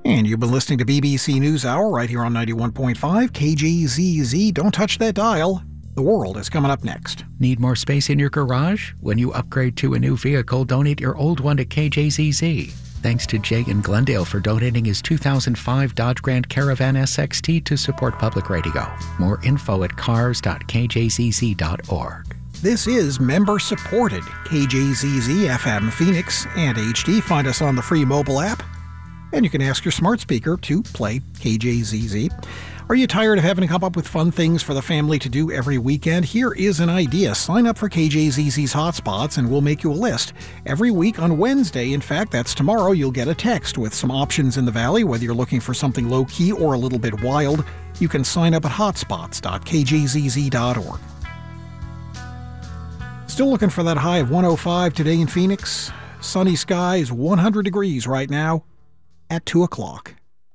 And you've been listening to BBC NewsHour right here on 91.5 KJZZ. Don't touch that dial. The World is coming up next. Need more space in your garage? When you upgrade to a new vehicle, donate your old one to KJZZ. Thanks to Jay in Glendale for donating his 2005 Dodge Grand Caravan SXT to support public radio. More info at cars.kjzz.org. This is member-supported KJZZ FM Phoenix and HD. Find us on the free mobile app. And you can ask your smart speaker to play KJZZ. Are you tired of having to come up with fun things for the family to do every weekend? Here is an idea. Sign up for KJZZ's Hotspots and we'll make you a list. Every week on Wednesday, in fact, that's tomorrow, you'll get a text with some options in the Valley. Whether you're looking for something low-key or a little bit wild, you can sign up at hotspots.kjzz.org. Still looking for that high of 105 today in Phoenix. Sunny skies, 100 degrees right now at 2 o'clock.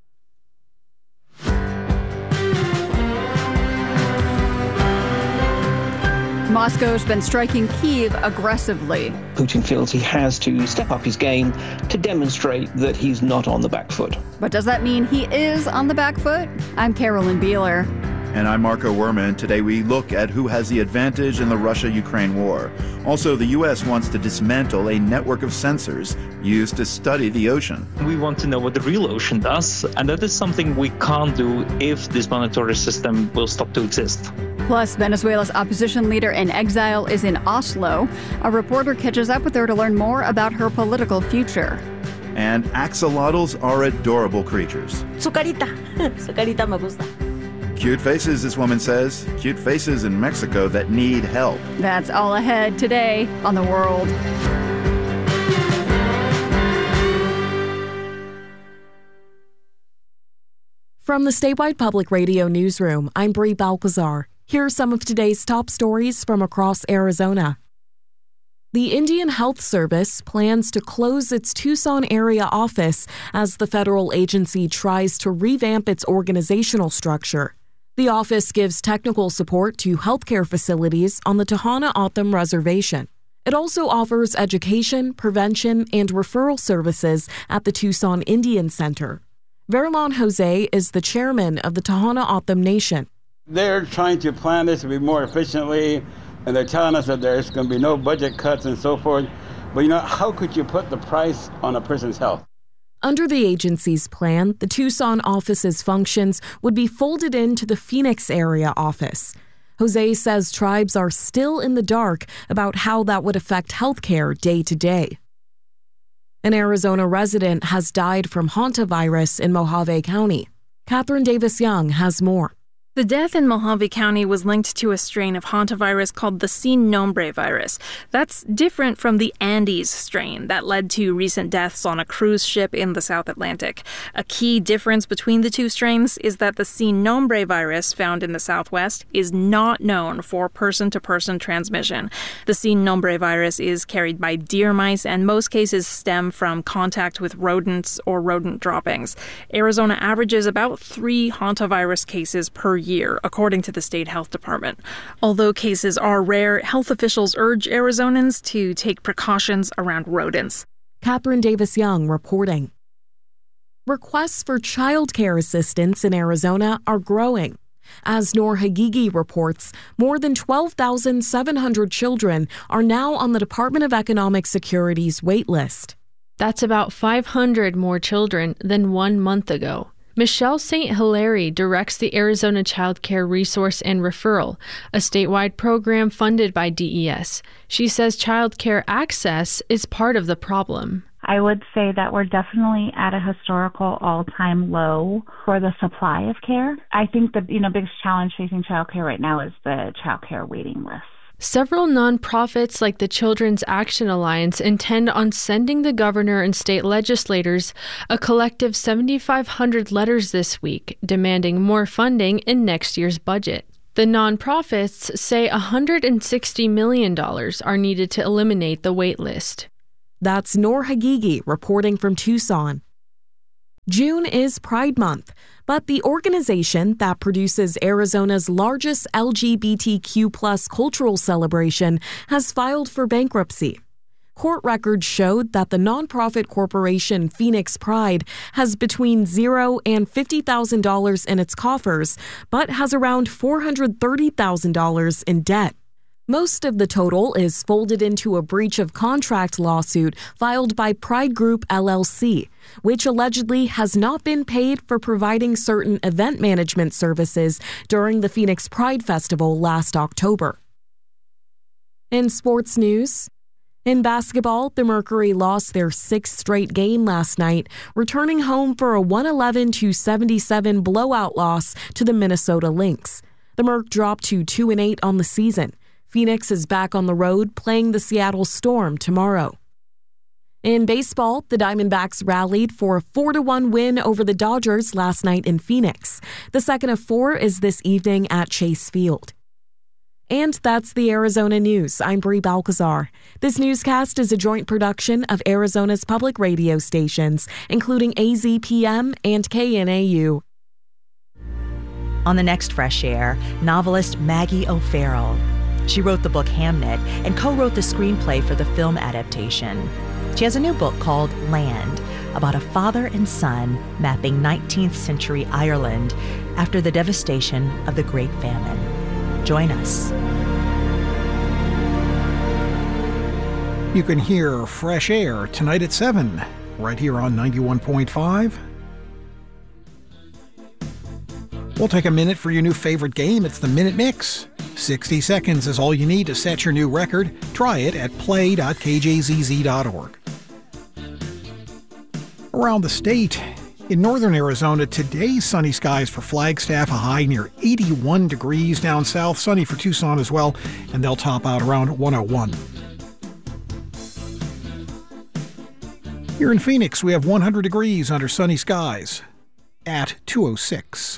Moscow's been striking Kyiv aggressively. Putin feels he has to step up his game to demonstrate that he's not on the back foot. But does that mean he is on the back foot? I'm Carolyn Beeler. And I'm Marco Werman. Today we look at who has the advantage in the Russia-Ukraine war. Also, the U.S. wants to dismantle a network of sensors used to study the ocean. We want to know what the real ocean does, and that is something we can't do if this monitoring system will stop to exist. Plus, Venezuela's opposition leader in exile is in Oslo. A reporter catches up with her to learn more about her political future. And axolotls are adorable creatures. Su carita. Su carita me gusta. Cute faces, this woman says. Cute faces in Mexico that need help. That's all ahead today on The World. From the Statewide Public Radio Newsroom, I'm Bree Balcazar. Here are some of today's top stories from across Arizona. The Indian Health Service plans to close its Tucson area office as the federal agency tries to revamp its organizational structure. The office gives technical support to healthcare facilities on the Tohono O'odham Reservation. It also offers education, prevention, and referral services at the Tucson Indian Center. Verlon Jose is the chairman of the Tohono O'odham Nation. They're trying to plan this to be more efficiently, and they're telling us that there's going to be no budget cuts and so forth. But how could you put the price on a person's health? Under the agency's plan, the Tucson office's functions would be folded into the Phoenix area office. Jose says tribes are still in the dark about how that would affect healthcare day to day. An Arizona resident has died from hantavirus in Mojave County. Catherine Davis-Young has more. The death in Mojave County was linked to a strain of hantavirus called the Sin Nombre virus. That's different from the Andes strain that led to recent deaths on a cruise ship in the South Atlantic. A key difference between the two strains is that the Sin Nombre virus found in the Southwest is not known for person-to-person transmission. The Sin Nombre virus is carried by deer mice, and most cases stem from contact with rodents or rodent droppings. Arizona averages about 3 hantavirus cases per year, according to the state health department. Although cases are rare, health officials urge Arizonans to take precautions around rodents. Catherine Davis-Young reporting. Requests for child care assistance in Arizona are growing. As Noor Hagigi reports, more than 12,700 children are now on the Department of Economic Security's wait list. That's about 500 more children than 1 month ago. Michelle St. Hilaire directs the Arizona Child Care Resource and Referral, a statewide program funded by DES. She says child care access is part of the problem. I would say that we're definitely at a historical all-time low for the supply of care. I think the biggest challenge facing child care right now is the child care waiting list. Several nonprofits like the Children's Action Alliance intend on sending the governor and state legislators a collective 7,500 letters this week, demanding more funding in next year's budget. The nonprofits say $160 million are needed to eliminate the wait list. That's Noor Hagigi reporting from Tucson. June is Pride Month, but the organization that produces Arizona's largest LGBTQ+ cultural celebration has filed for bankruptcy. Court records showed that the nonprofit corporation Phoenix Pride has between $0 and $50,000 in its coffers, but has around $430,000 in debt. Most of the total is folded into a breach of contract lawsuit filed by Pride Group LLC, which allegedly has not been paid for providing certain event management services during the Phoenix Pride Festival last October. In sports news, in basketball, the Mercury lost their sixth straight game last night, returning home for a 111-77 blowout loss to the Minnesota Lynx. The Merc dropped to 2-8 on the season. Phoenix is back on the road playing the Seattle Storm tomorrow. In baseball, the Diamondbacks rallied for a 4-1 win over the Dodgers last night in Phoenix. The second of 4 is this evening at Chase Field. And that's the Arizona News. I'm Bree Balcazar. This newscast is a joint production of Arizona's public radio stations, including AZPM and KNAU. On the next Fresh Air, novelist Maggie O'Farrell. She wrote the book Hamnet and co-wrote the screenplay for the film adaptation. She has a new book called Land, about a father and son mapping 19th century Ireland after the devastation of the Great Famine. Join us. You can hear Fresh Air tonight at 7, right here on 91.5. We'll take a minute for your new favorite game. It's the Minute Mix. 60 seconds is all you need to set your new record. Try it at play.kjzz.org. Around the state, in northern Arizona, today sunny skies for Flagstaff, a high near 81 degrees. Down south, sunny for Tucson as well, and they'll top out around 101. Here in Phoenix, we have 100 degrees under sunny skies at 206.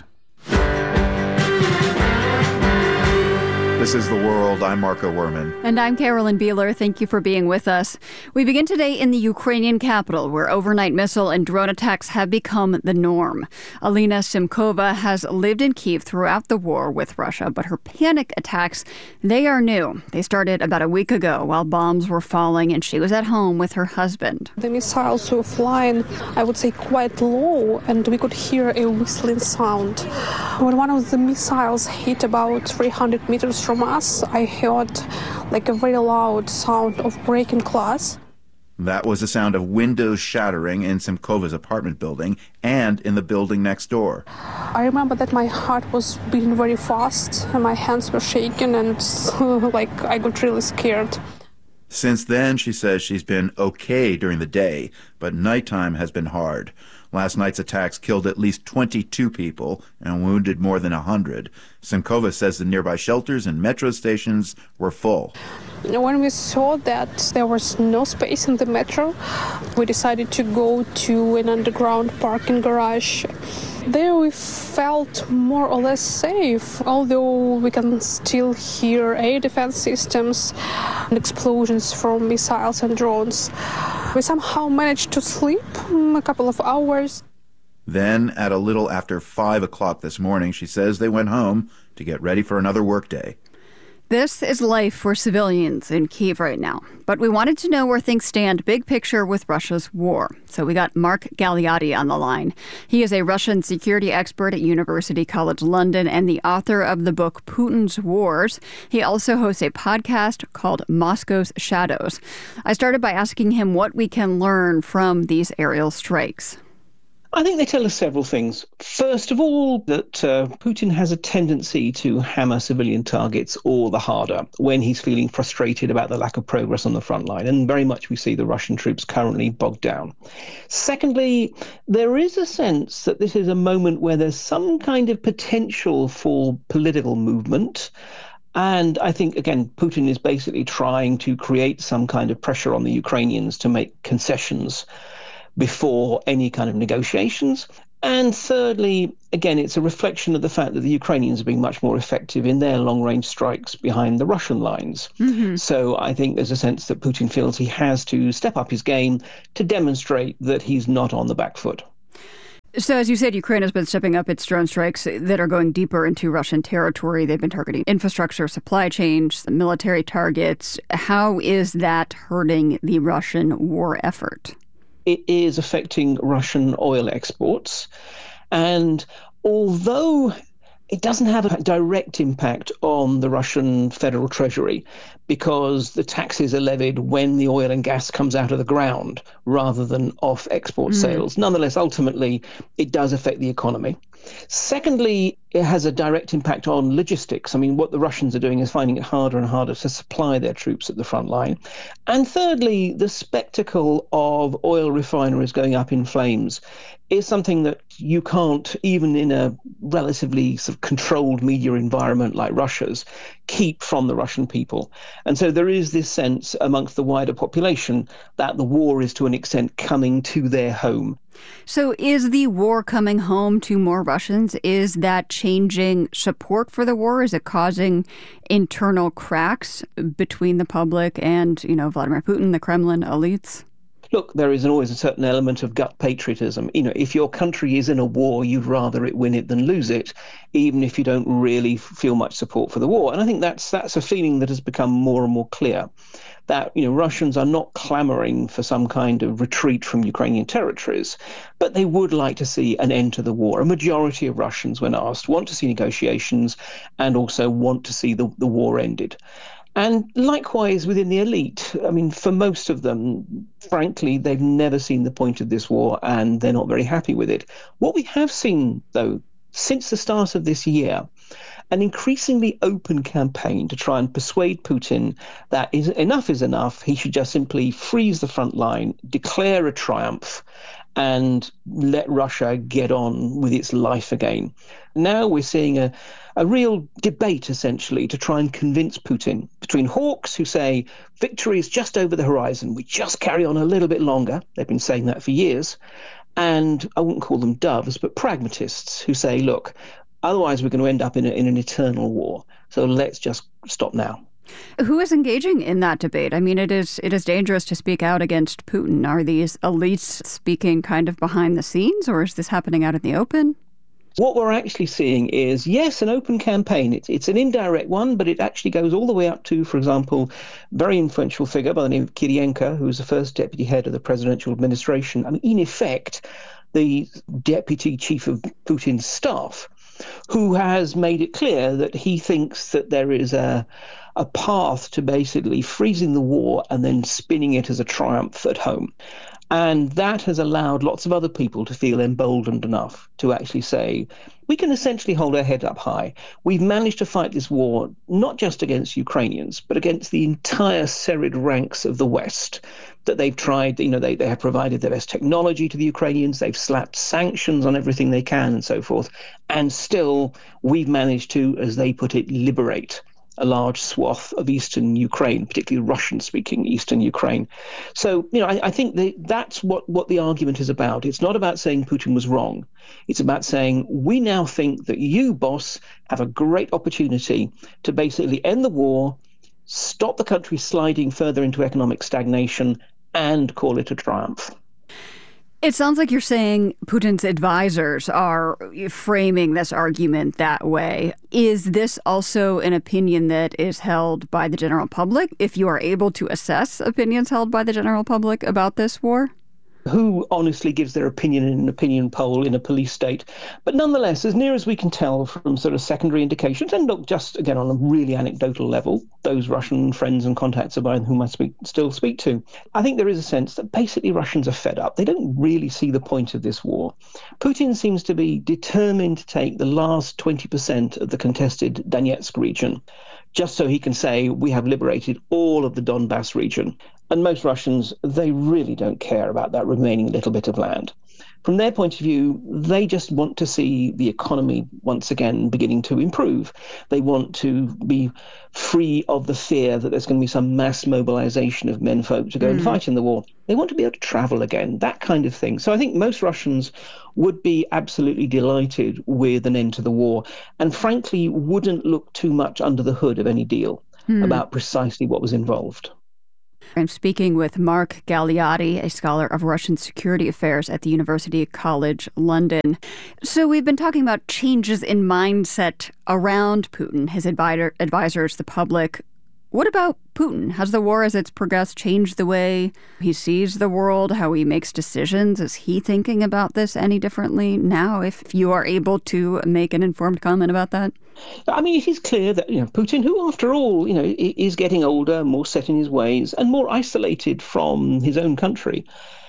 This is The World. I'm Marco Werman. And I'm Carolyn Beeler. Thank you for being with us. We begin today in the Ukrainian capital, where overnight missile and drone attacks have become the norm. Alina Simkova has lived in Kyiv throughout the war with Russia, but her panic attacks, they are new. They started about a week ago while bombs were falling and she was at home with her husband. The missiles were flying, I would say, quite low, and we could hear a whistling sound. When one of the missiles hit about 300 meters from us, I heard like a very loud sound of breaking glass. That was the sound of windows shattering in Simkova's apartment building and in the building next door. I remember that my heart was beating very fast and my hands were shaking and like I got really scared. Since then, she says she's been okay during the day, but nighttime has been hard. Last night's attacks killed at least 22 people and wounded more than 100. Simkova says the nearby shelters and metro stations were full. When we saw that there was no space in the metro, we decided to go to an underground parking garage. There we felt more or less safe, although we can still hear air defense systems and explosions from missiles and drones. We somehow managed to sleep a couple of hours. Then, at a little after 5 o'clock this morning, she says they went home to get ready for another workday. This is life for civilians in Kyiv right now. But we wanted to know where things stand big picture with Russia's war. So we got Mark Galeotti on the line. He is a Russian security expert at University College London and the author of the book Putin's Wars. He also hosts a podcast called Moscow's Shadows. I started by asking him what we can learn from these aerial strikes. I think they tell us several things. First of all, that Putin has a tendency to hammer civilian targets all the harder when he's feeling frustrated about the lack of progress on the front line. And very much we see the Russian troops currently bogged down. Secondly, there is a sense that this is a moment where there's some kind of potential for political movement. And I think, again, Putin is basically trying to create some kind of pressure on the Ukrainians to make concessions before any kind of negotiations. And thirdly, again, it's a reflection of the fact that the Ukrainians are being much more effective in their long-range strikes behind the Russian lines. Mm-hmm. So I think there's a sense that Putin feels he has to step up his game to demonstrate that he's not on the back foot. So as you said, Ukraine has been stepping up its drone strikes that are going deeper into Russian territory. They've been targeting infrastructure, supply chains, military targets. How is that hurting the Russian war effort? It is affecting Russian oil exports. And although it doesn't have a direct impact on the Russian federal treasury because the taxes are levied when the oil and gas comes out of the ground rather than off export sales. Nonetheless, ultimately, it does affect the economy. Secondly, it has a direct impact on logistics. I mean, what the Russians are doing is finding it harder and harder to supply their troops at the front line. And thirdly, the spectacle of oil refineries going up in flames is something that you can't, even in a relatively sort of controlled media environment like Russia's, keep from the Russian people. And so there is this sense amongst the wider population that the war is to an extent coming to their home. So is the war coming home to more Russians? Is that changing support for the war? Is it causing internal cracks between the public and, Vladimir Putin, the Kremlin elites? Look, there is always a certain element of gut patriotism. If your country is in a war, you'd rather it win it than lose it, even if you don't really feel much support for the war. And I think that's a feeling that has become more and more clear, that Russians are not clamoring for some kind of retreat from Ukrainian territories, but they would like to see an end to the war. A majority of Russians, when asked, want to see negotiations and also want to see the war ended. And likewise within the elite, I mean, for most of them, frankly, they've never seen the point of this war and they're not very happy with it. What we have seen, though, since the start of this year, an increasingly open campaign to try and persuade Putin that enough is enough. He should just simply freeze the front line, declare a triumph, and let Russia get on with its life again. Now we're seeing a real debate, essentially, to try and convince Putin between hawks who say victory is just over the horizon. We just carry on a little bit longer. They've been saying that for years. And I wouldn't call them doves, but pragmatists who say, look, otherwise we're going to end up in an eternal war. So let's just stop now. Who is engaging in that debate? I mean, it is dangerous to speak out against Putin. Are these elites speaking kind of behind the scenes, or is this happening out in the open? What we're actually seeing is, yes, an open campaign. It's an indirect one, but it actually goes all the way up to, for example, very influential figure by the name of Kirienko, who was the first deputy head of the presidential administration. I mean, in effect, the deputy chief of Putin's staff, who has made it clear that he thinks that there is a path to basically freezing the war and then spinning it as a triumph at home. And that has allowed lots of other people to feel emboldened enough to actually say, we can essentially hold our head up high. We've managed to fight this war not just against Ukrainians, but against the entire serried ranks of the West. That they've tried, they have provided the best technology to the Ukrainians. They've slapped sanctions on everything they can and so forth. And still, we've managed to, as they put it, liberate a large swath of eastern Ukraine, particularly Russian-speaking eastern Ukraine. So, I think that's what the argument is about. It's not about saying Putin was wrong. It's about saying we now think that you, boss, have a great opportunity to basically end the war, stop the country sliding further into economic stagnation, and call it a triumph. It sounds like you're saying Putin's advisors are framing this argument that way. Is this also an opinion that is held by the general public, if you are able to assess opinions held by the general public about this war? Who honestly gives their opinion in an opinion poll in a police state? But nonetheless, as near as we can tell from sort of secondary indications, and look, just again on a really anecdotal level, those Russian friends and contacts of mine whom I still speak to, I think there is a sense that basically Russians are fed up. They don't really see the point of this war. Putin seems to be determined to take the last 20% of the contested Donetsk region, just so he can say we have liberated all of the Donbass region. And most Russians, they really don't care about that remaining little bit of land. From their point of view, they just want to see the economy once again beginning to improve. They want to be free of the fear that there's going to be some mass mobilization of menfolk to go and fight in the war. They want to be able to travel again, that kind of thing. So I think most Russians would be absolutely delighted with an end to the war, and frankly wouldn't look too much under the hood of any deal about precisely what was involved. I'm speaking with Mark Galeotti, a scholar of Russian security affairs at the University College London. So we've been talking about changes in mindset around Putin, his advisors, the public. What about Putin? Has the war as it's progressed changed the way he sees the world, how he makes decisions? Is he thinking about this any differently now, if you are able to make an informed comment about that? I mean, it is clear that, Putin, who after all, is getting older, more set in his ways and more isolated from his own country,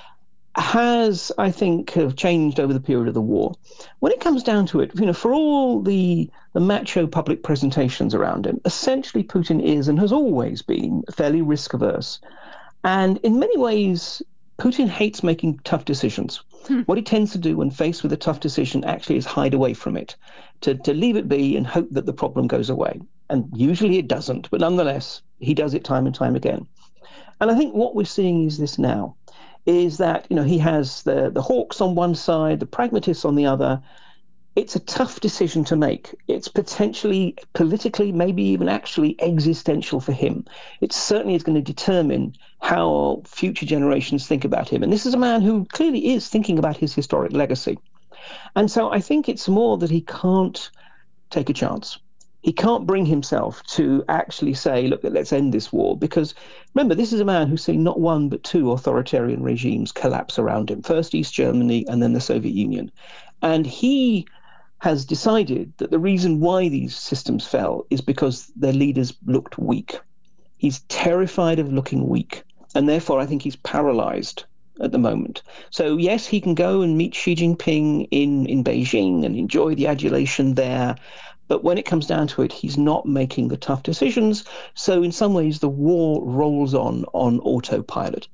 has, I think, changed over the period of the war. When it comes down to it, for all the macho public presentations around him, essentially Putin is and has always been fairly risk averse. And in many ways, Putin hates making tough decisions. What he tends to do when faced with a tough decision actually is hide away from it, to leave it be and hope that the problem goes away. And usually it doesn't, but nonetheless, he does it time and time again. And I think what we're seeing is this now, is that, he has the hawks on one side, the pragmatists on the other. It's a tough decision to make. It's potentially politically, maybe even actually existential for him. It certainly is going to determine how future generations think about him. And this is a man who clearly is thinking about his historic legacy. And so I think it's more that he can't take a chance. He can't bring himself to actually say, look, let's end this war. Because remember, this is a man who's seen not one but two authoritarian regimes collapse around him. First East Germany and then the Soviet Union. And he has decided that the reason why these systems fell is because their leaders looked weak. He's terrified of looking weak. And therefore, I think he's paralyzed at the moment. So yes, he can go and meet Xi Jinping in Beijing and enjoy the adulation there. But when it comes down to it, he's not making the tough decisions. So in some ways, the war rolls on autopilot.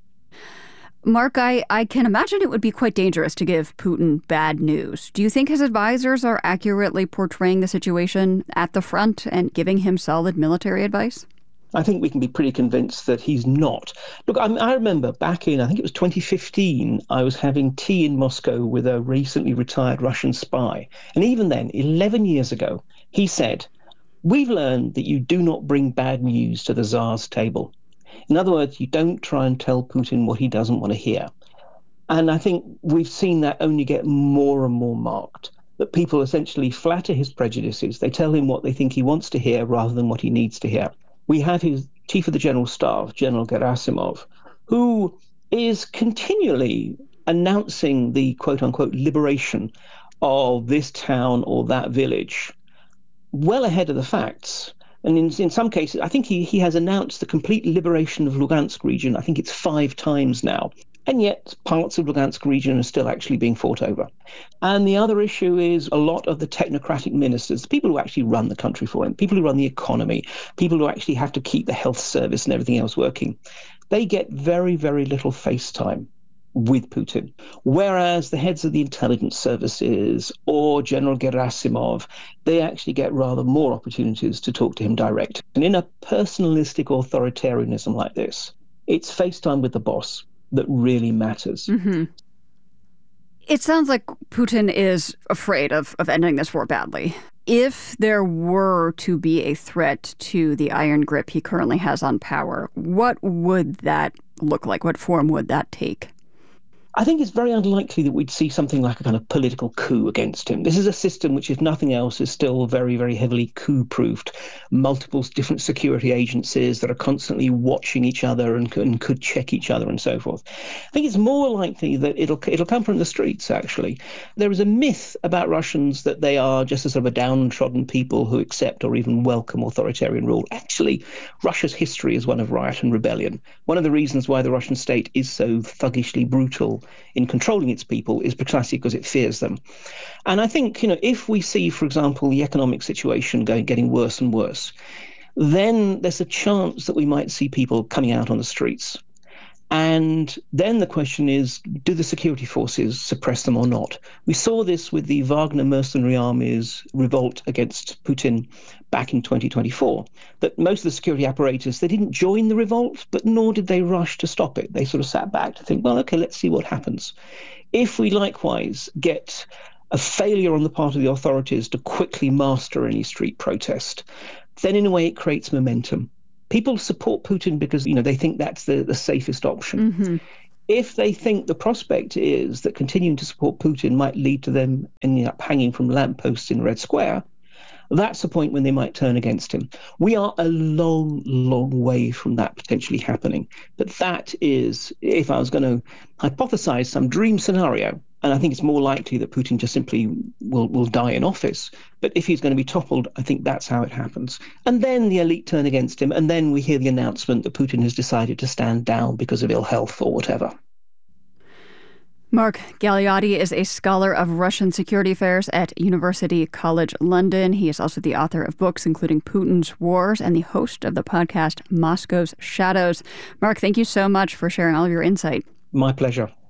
Mark, I can imagine it would be quite dangerous to give Putin bad news. Do you think his advisors are accurately portraying the situation at the front and giving him solid military advice? I think we can be pretty convinced that he's not. Look, I remember back in, I think it was 2015, I was having tea in Moscow with a recently retired Russian spy. And even then, 11 years ago, he said, "We've learned that you do not bring bad news to the Tsar's table." In other words, you don't try and tell Putin what he doesn't want to hear. And I think we've seen that only get more and more marked, that people essentially flatter his prejudices. They tell him what they think he wants to hear rather than what he needs to hear. We have his Chief of the General Staff, General Gerasimov, who is continually announcing the quote-unquote liberation of this town or that village well ahead of the facts. And in some cases, I think he has announced the complete liberation of Lugansk region. I think it's 5 times now. And yet parts of Lugansk region are still actually being fought over. And the other issue is a lot of the technocratic ministers, the people who actually run the country for him, people who run the economy, people who actually have to keep the health service and everything else working, they get very, very little face time with Putin. Whereas the heads of the intelligence services or General Gerasimov, they actually get rather more opportunities to talk to him direct. And in a personalistic authoritarianism like this, it's face time with the boss that really matters. Mm-hmm. It sounds like Putin is afraid of ending this war badly. If there were to be a threat to the iron grip he currently has on power, what would that look like? What form would that take? I think it's very unlikely that we'd see something like a kind of political coup against him. This is a system which, if nothing else, is still very, very heavily coup-proofed. Multiple different security agencies that are constantly watching each other and could check each other and so forth. I think it's more likely that it'll come from the streets, actually. There is a myth about Russians that they are just a sort of a downtrodden people who accept or even welcome authoritarian rule. Actually, Russia's history is one of riot and rebellion. One of the reasons why the Russian state is so thuggishly brutal in controlling its people is precisely because it fears them. And I think, if we see, for example, the economic situation getting worse and worse, then there's a chance that we might see people coming out on the streets. And then the question is, do the security forces suppress them or not? We saw this with the Wagner mercenary army's revolt against Putin back in 2024, that most of the security apparatus, they didn't join the revolt, but nor did they rush to stop it. They sort of sat back to think, well, okay, let's see what happens. If we likewise get a failure on the part of the authorities to quickly master any street protest, then in a way it creates momentum. People support Putin because, they think that's the safest option. Mm-hmm. If they think the prospect is that continuing to support Putin might lead to them ending up hanging from lampposts in Red Square, that's the point when they might turn against him. We are a long, long way from that potentially happening. But that is, if I was going to hypothesize some dream scenario, and I think it's more likely that Putin just simply will die in office. But if he's going to be toppled, I think that's how it happens. And then the elite turn against him, and then we hear the announcement that Putin has decided to stand down because of ill health or whatever. Mark Galeotti is a scholar of Russian security affairs at University College London. He is also the author of books including Putin's Wars and the host of the podcast Moscow's Shadows. Mark, thank you so much for sharing all of your insight. My pleasure.